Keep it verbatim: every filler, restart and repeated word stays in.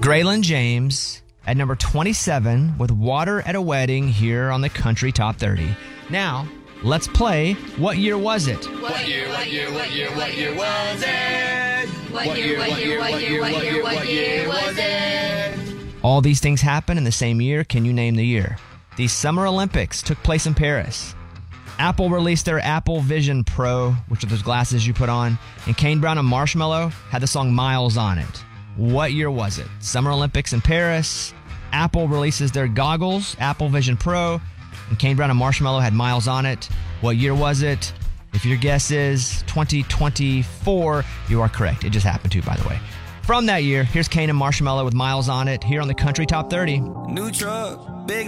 Graylin James at number twenty-seven with Water at a Wedding here on the Country Top thirty. Now, let's play What Year Was It? What year, what year, what year, what year was it? What year, what year, what year, what year, what year was it? All these things happen in the same year. Can you name the year? The Summer Olympics took place in Paris. Apple released their Apple Vision Pro, which are those glasses you put on, and Kane Brown and Marshmello had the song Miles on it. What year was it? Summer Olympics in Paris. Apple releases their goggles, Apple Vision Pro, and Kane Brown and Marshmello had Miles on it. What year was it? If your guess is twenty twenty-four, you are correct. It just happened to, by the way. From that year, here's Kane and Marshmello with Miles on it here on the Country Top thirty. New truck, big